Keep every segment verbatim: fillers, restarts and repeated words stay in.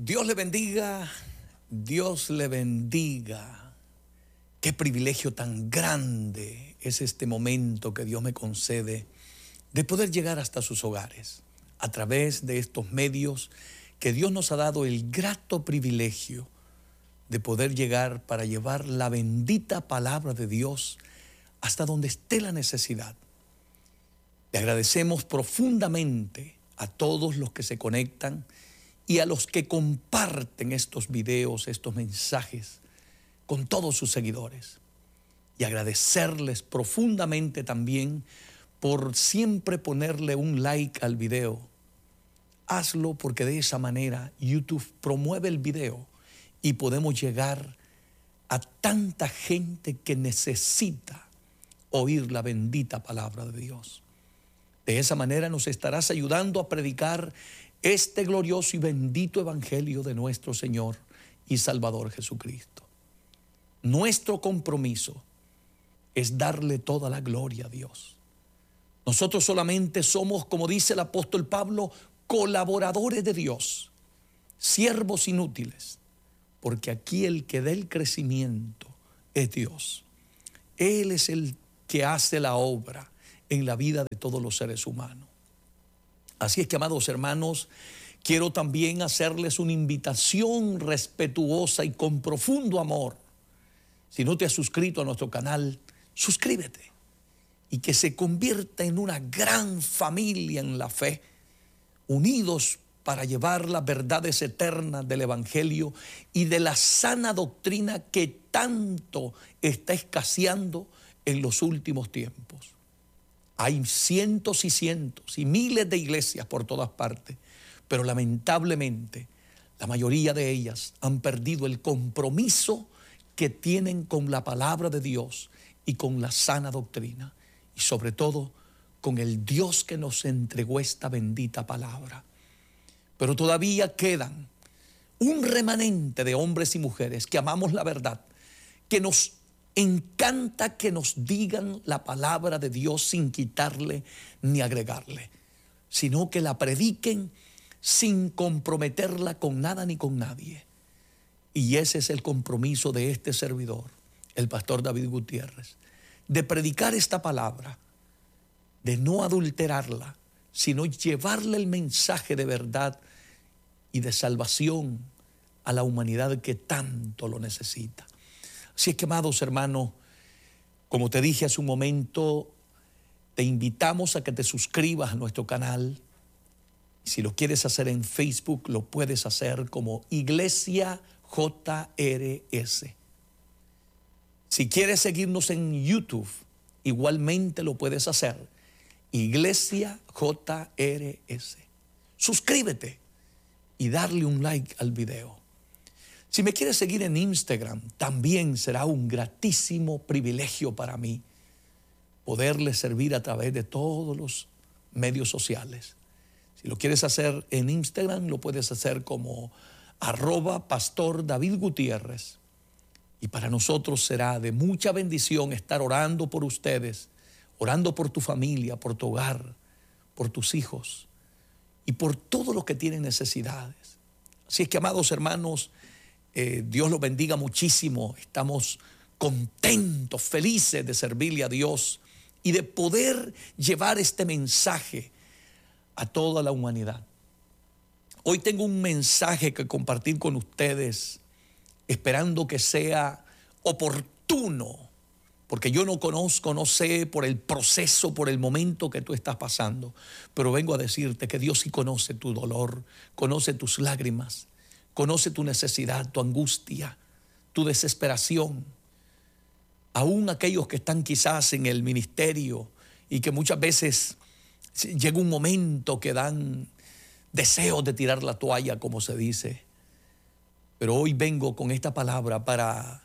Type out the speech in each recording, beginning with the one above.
Dios le bendiga, Dios le bendiga. Qué privilegio tan grande es este momento que Dios me concede de poder llegar hasta sus hogares a través de estos medios que Dios nos ha dado el grato privilegio de poder llegar para llevar la bendita palabra de Dios hasta donde esté la necesidad. Le agradecemos profundamente a todos los que se conectan y a los que comparten estos videos, estos mensajes con todos sus seguidores. Y agradecerles profundamente también por siempre ponerle un like al video. Hazlo porque de esa manera YouTube promueve el video y podemos llegar a tanta gente que necesita oír la bendita palabra de Dios. De esa manera nos estarás ayudando a predicar este glorioso y bendito evangelio de nuestro Señor y Salvador Jesucristo. Nuestro compromiso es darle toda la gloria a Dios. Nosotros solamente somos, como dice el apóstol Pablo, colaboradores de Dios, siervos inútiles, porque aquí el que da el crecimiento es Dios. Él es el que hace la obra en la vida de todos los seres humanos. Así es que, amados hermanos, quiero también hacerles una invitación respetuosa y con profundo amor. Si no te has suscrito a nuestro canal, suscríbete y que se convierta en una gran familia en la fe, unidos para llevar las verdades eternas del evangelio y de la sana doctrina que tanto está escaseando en los últimos tiempos. Hay cientos y cientos y miles de iglesias por todas partes, pero lamentablemente la mayoría de ellas han perdido el compromiso que tienen con la palabra de Dios y con la sana doctrina, y sobre todo con el Dios que nos entregó esta bendita palabra. Pero todavía quedan un remanente de hombres y mujeres que amamos la verdad, que nos encanta que nos digan la palabra de Dios sin quitarle ni agregarle, sino que la prediquen sin comprometerla con nada ni con nadie. Y ese es el compromiso de este servidor, el pastor David Gutiérrez, de predicar esta palabra, de no adulterarla, sino llevarle el mensaje de verdad y de salvación a la humanidad que tanto lo necesita. Así es que, amados hermanos, como te dije hace un momento, te invitamos a que te suscribas a nuestro canal. Si lo quieres hacer en Facebook, lo puedes hacer como Iglesia J R S. Si quieres seguirnos en YouTube, igualmente lo puedes hacer. Iglesia J R S. Suscríbete y darle un like al video. Si me quieres seguir en Instagram, también será un gratísimo privilegio para mí poderle servir a través de todos los medios sociales. Si lo quieres hacer en Instagram, lo puedes hacer como arroba pastor David Gutiérrez. Y para nosotros será de mucha bendición estar orando por ustedes, orando por tu familia, por tu hogar, por tus hijos y por todos los que tienen necesidades. Así es que, amados hermanos, Eh, Dios los bendiga muchísimo. Estamos contentos, felices de servirle a Dios y de poder llevar este mensaje a toda la humanidad. Hoy tengo un mensaje que compartir con ustedes, esperando que sea oportuno, porque yo no conozco, no sé por el proceso, por el momento que tú estás pasando, pero vengo a decirte que Dios sí conoce tu dolor, conoce tus lágrimas, conoce tu necesidad, tu angustia, tu desesperación. Aún aquellos que están quizás en el ministerio y que muchas veces llega un momento que dan deseos de tirar la toalla, como se dice. Pero hoy vengo con esta palabra para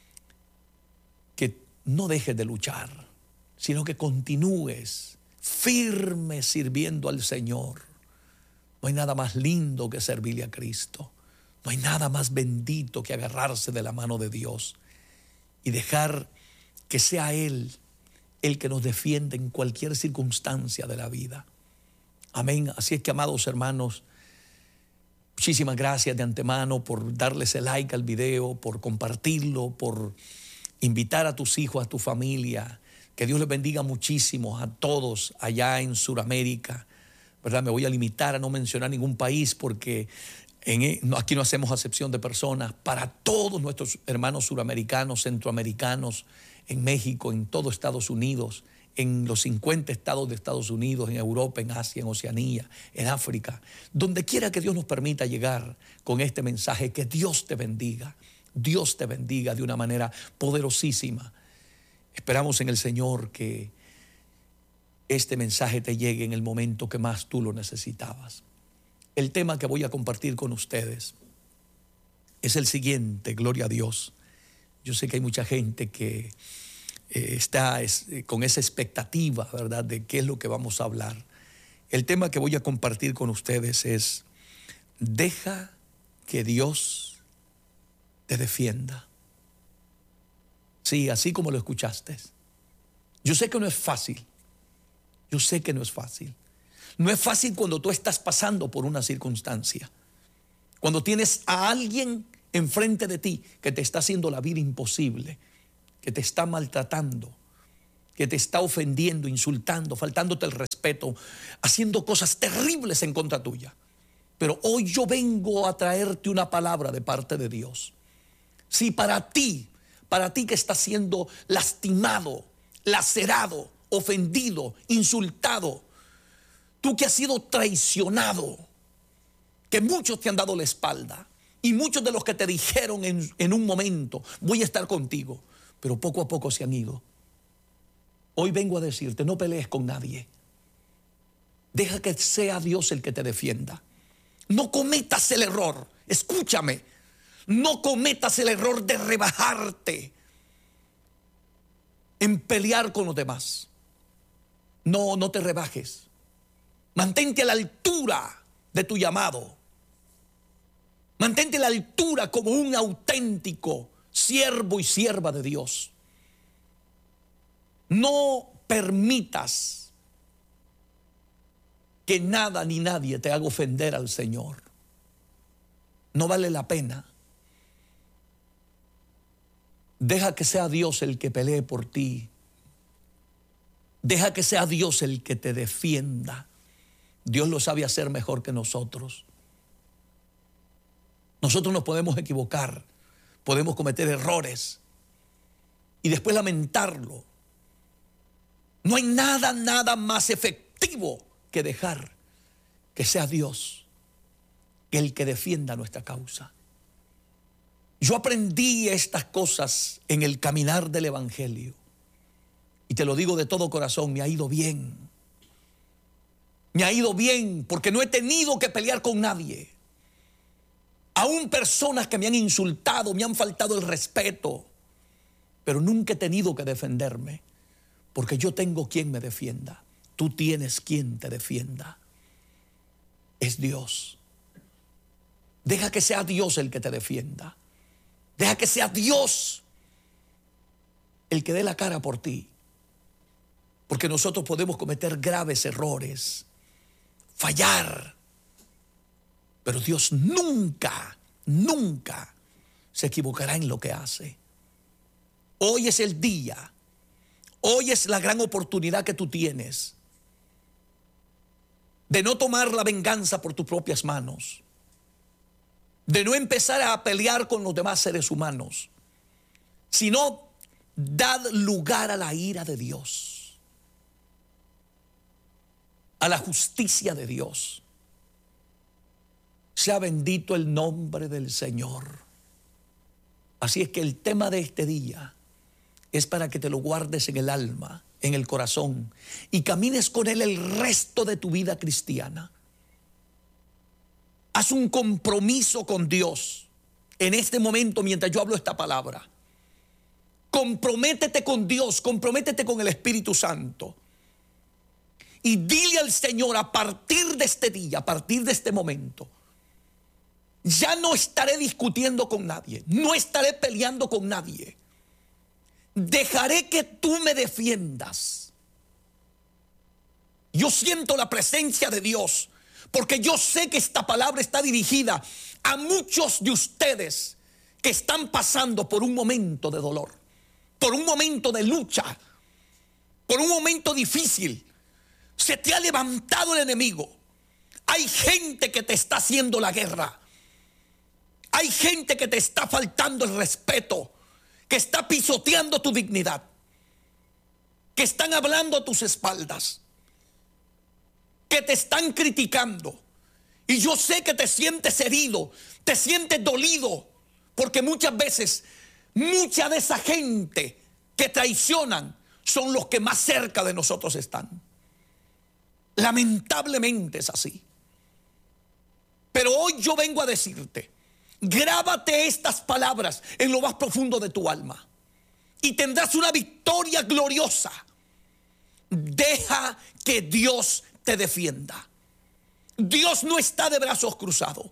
que no dejes de luchar, sino que continúes firme sirviendo al Señor. No hay nada más lindo que servirle a Cristo. No hay nada más bendito que agarrarse de la mano de Dios y dejar que sea Él el que nos defiende en cualquier circunstancia de la vida. Amén. Así es que, amados hermanos, Muchísimas gracias de antemano por darle ese like al video, por compartirlo, por invitar a tus hijos, a tu familia. Que Dios les bendiga muchísimo a todos allá en Sudamérica, ¿verdad? Me voy a limitar a no mencionar ningún país porque en, aquí no hacemos acepción de personas. Para todos nuestros hermanos suramericanos, centroamericanos, en México, en todo Estados Unidos, en los cincuenta estados de Estados Unidos, en Europa, en Asia, en Oceanía, en África, donde quiera que Dios nos permita llegar con este mensaje, que Dios te bendiga, Dios te bendiga de una manera poderosísima. Esperamos en el Señor que este mensaje te llegue en el momento que más tú lo necesitabas. El tema que voy a compartir con ustedes es el siguiente, gloria a Dios. Yo sé que hay mucha gente que eh, está es, eh, con esa expectativa, ¿verdad?, de qué es lo que vamos a hablar. El tema que voy a compartir con ustedes es: deja que Dios te defienda. Sí, así como lo escuchaste. Yo sé que no es fácil. Yo sé que no es fácil. No es fácil cuando tú estás pasando por una circunstancia. Cuando tienes a alguien enfrente de ti que te está haciendo la vida imposible, que te está maltratando, que te está ofendiendo, insultando, faltándote el respeto, haciendo cosas terribles en contra tuya. Pero hoy yo vengo a traerte una palabra de parte de Dios. Si para ti, para ti que estás siendo lastimado, lacerado, ofendido, insultado, tú que has sido traicionado, que muchos te han dado la espalda y muchos de los que te dijeron en, en un momento, voy a estar contigo, pero poco a poco se han ido. Hoy vengo a decirte, no pelees con nadie. Deja que sea Dios el que te defienda. No cometas el error, escúchame, no cometas el error de rebajarte en pelear con los demás. No, no te rebajes. Mantente a la altura de tu llamado. Mantente a la altura como un auténtico siervo y sierva de Dios. No permitas que nada ni nadie te haga ofender al Señor. No vale la pena. Deja que sea Dios el que pelee por ti. Deja que sea Dios el que te defienda. Dios lo sabe hacer mejor que nosotros. Nosotros nos podemos equivocar, podemos cometer errores y después lamentarlo. No hay nada, nada más efectivo que dejar que sea Dios el que defienda nuestra causa. Yo aprendí estas cosas en el caminar del Evangelio y te lo digo de todo corazón, me ha ido bien. Me ha ido bien porque no he tenido que pelear con nadie. Aún personas que me han insultado, me han faltado el respeto, pero nunca he tenido que defenderme porque yo tengo quien me defienda. Tú tienes quien te defienda. Es Dios. Deja que sea Dios el que te defienda. Deja que sea Dios el que dé la cara por ti. Porque nosotros podemos cometer graves errores, fallar, pero Dios nunca, nunca se equivocará en lo que hace. Hoy es el día, hoy es la gran oportunidad que tú tienes de no tomar la venganza por tus propias manos, de no empezar a pelear con los demás seres humanos, sino dad lugar a la ira de Dios, a la justicia de Dios. Sea bendito el nombre del Señor. Así es que el tema de este día es para que te lo guardes en el alma, en el corazón, y camines con él el resto de tu vida cristiana. Haz un compromiso con Dios en este momento mientras yo hablo esta palabra. Comprométete con Dios, comprométete con el Espíritu Santo. Y dile al Señor, a partir de este día, a partir de este momento, ya no estaré discutiendo con nadie, no estaré peleando con nadie. Dejaré que tú me defiendas. Yo siento la presencia de Dios porque yo sé que esta palabra está dirigida a muchos de ustedes que están pasando por un momento de dolor, por un momento de lucha, por un momento difícil. Se te ha levantado el enemigo. Hay gente que te está haciendo la guerra. Hay gente que te está faltando el respeto, que está pisoteando tu dignidad, que están hablando a tus espaldas, que te están criticando. Y yo sé que te sientes herido, te sientes dolido, porque muchas veces, mucha de esa gente que traicionan son los que más cerca de nosotros están. Lamentablemente es así. Pero hoy yo vengo a decirte, grábate estas palabras en lo más profundo de tu alma y tendrás una victoria gloriosa. Deja que Dios te defienda. Dios no está de brazos cruzados.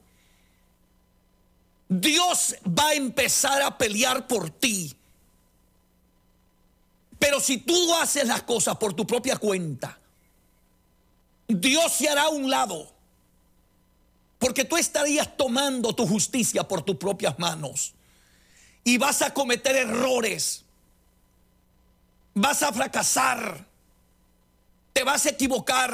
Dios va a empezar a pelear por ti. Pero si tú haces las cosas por tu propia cuenta, Dios se hará a un lado, porque tú estarías tomando tu justicia por tus propias manos y vas a cometer errores, vas a fracasar, te vas a equivocar.